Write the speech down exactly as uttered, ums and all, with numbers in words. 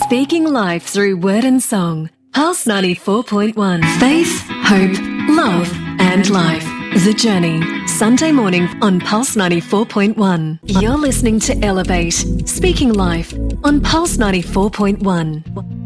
Speaking life through word and song. Pulse ninety-four point one. Faith, hope, love and life. The Journey. Sunday morning on Pulse ninety-four point one. You're listening to Elevate. Speaking life on Pulse ninety-four point one.